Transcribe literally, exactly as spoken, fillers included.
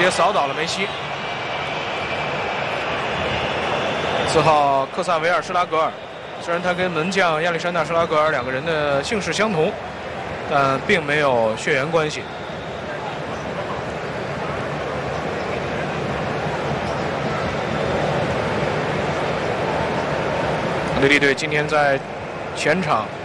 接扫倒了梅西。四号克萨维尔施拉格尔，虽然他跟门将亚历山大施拉格尔两个人的姓氏相同，但并没有血缘关系。奥地利队今天在前场